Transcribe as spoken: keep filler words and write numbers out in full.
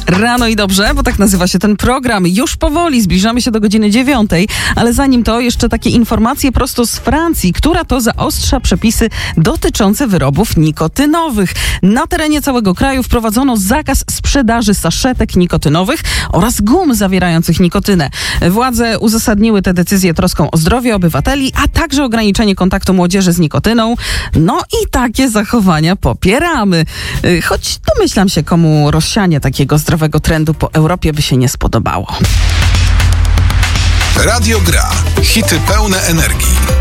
Rano i dobrze, bo tak nazywa się ten program. Już powoli zbliżamy się do godziny dziewiątej, ale zanim to jeszcze takie informacje prosto z Francji, która to zaostrza przepisy dotyczące wyrobów nikotynowych. Na terenie całego kraju wprowadzono zakaz sprzedaży saszetek nikotynowych oraz gum zawierających nikotynę. Władze uzasadniły te decyzje troską o zdrowie obywateli, a także ograniczenie kontaktu młodzieży z nikotyną. No i takie zachowania popieramy. Choć domyślam się, komu rozsianie takiego zdrowego trendu po Europie by się nie spodobało. Radio Gra. Hity pełne energii.